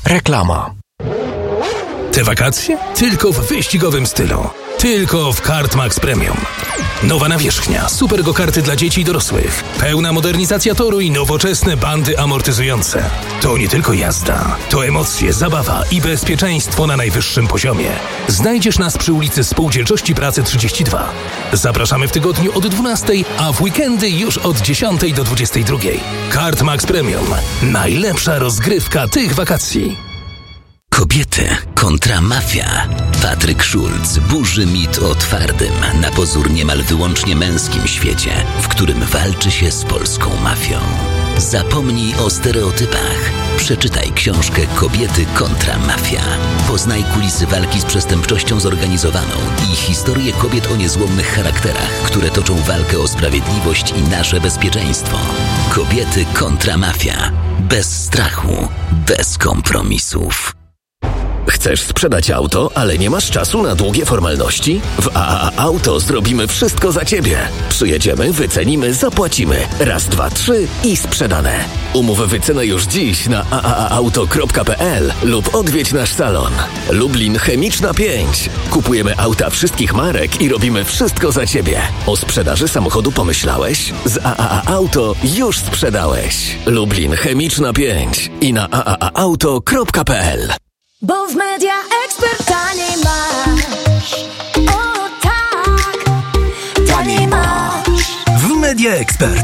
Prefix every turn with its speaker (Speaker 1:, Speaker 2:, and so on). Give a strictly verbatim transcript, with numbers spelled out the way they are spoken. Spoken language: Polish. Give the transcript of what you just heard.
Speaker 1: Reklama.
Speaker 2: Te wakacje? Tylko w wyścigowym stylu. Tylko w Kartmax Premium. Nowa nawierzchnia, super go-karty dla dzieci i dorosłych, pełna modernizacja toru i nowoczesne bandy amortyzujące. To nie tylko jazda, to emocje, zabawa i bezpieczeństwo na najwyższym poziomie. Znajdziesz nas przy ulicy Spółdzielczości Pracy trzydzieści dwa. Zapraszamy w tygodniu od dwunastej, a w weekendy już od dziesiątej do dwudziestej drugiej. Kartmax Premium. Najlepsza rozgrywka tych wakacji.
Speaker 3: Kobiety kontra mafia. Patryk Schulz burzy mit o twardym, na pozór niemal wyłącznie męskim świecie, w którym walczy się z polską mafią. Zapomnij o stereotypach. Przeczytaj książkę Kobiety kontra mafia. Poznaj kulisy walki z przestępczością zorganizowaną i historię kobiet o niezłomnych charakterach, które toczą walkę o sprawiedliwość i nasze bezpieczeństwo. Kobiety kontra mafia. Bez strachu, bez kompromisów.
Speaker 4: Chcesz sprzedać auto, ale nie masz czasu na długie formalności? W A A A Auto zrobimy wszystko za Ciebie. Przyjedziemy, wycenimy, zapłacimy. Raz, dwa, trzy i sprzedane. Umów wycenę już dziś na a a a auto kropka p l lub odwiedź nasz salon. Lublin Chemiczna pięć. Kupujemy auta wszystkich marek i robimy wszystko za Ciebie. O sprzedaży samochodu pomyślałeś? Z A A A Auto już sprzedałeś. Lublin Chemiczna pięć i na a a a auto kropka p l.
Speaker 5: Bo w Media Expert taniej masz. O tak, taniej masz.
Speaker 2: W Media Expert